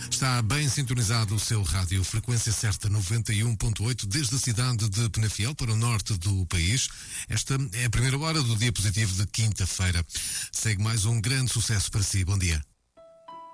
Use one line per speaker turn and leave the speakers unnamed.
Está bem sintonizado o seu rádio, frequência certa 91.8, desde a cidade de Penafiel para o norte do país. Esta é a primeira hora do dia positivo de quinta-feira. Segue mais um grande sucesso para si. Bom dia.